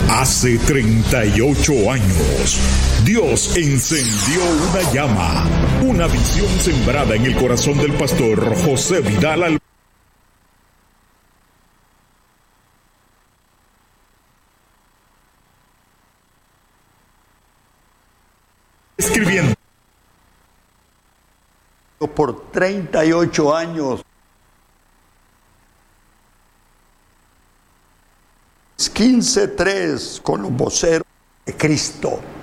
Hace 38 años, Dios encendió una llama, una visión sembrada en el corazón del pastor José Vidal Alvarez. Escribiendo por 38 años. 15:3 con los voceros de Cristo.